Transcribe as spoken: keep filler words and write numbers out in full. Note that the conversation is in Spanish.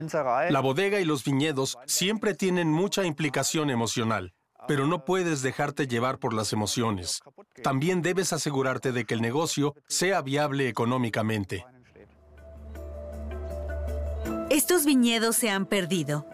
La bodega y los viñedos siempre tienen mucha implicación emocional, pero no puedes dejarte llevar por las emociones. También debes asegurarte de que el negocio sea viable económicamente. Estos viñedos se han perdido.